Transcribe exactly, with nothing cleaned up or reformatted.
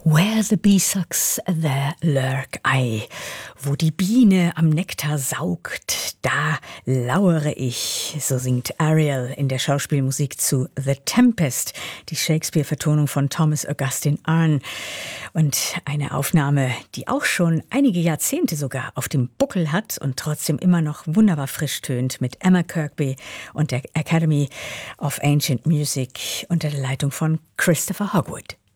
Where the bee sucks, there lurk I. Wo die Biene am Nektar saugt, da lauere ich. So singt Ariel in der Schauspielmusik zu The Tempest, die Shakespeare-Vertonung von Thomas Augustine Arne. Und eine Aufnahme, die auch schon einige Jahrzehnte sogar auf dem Buckel hat und trotzdem immer noch wunderbar frisch tönt, mit Emma Kirkby und der Academy of Ancient Music unter der Leitung von Christopher Hogwood.